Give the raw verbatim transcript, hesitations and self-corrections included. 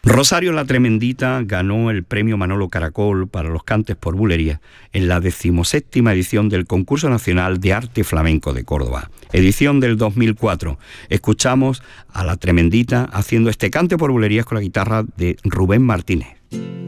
Rosario La Tremendita ganó el premio Manolo Caracol para los cantes por bulería en la decimoséptima edición del Concurso Nacional de Arte Flamenco de Córdoba, edición del dos mil cuatro. Escuchamos a La Tremendita haciendo este cante por bulerías con la guitarra de Rubén Martínez.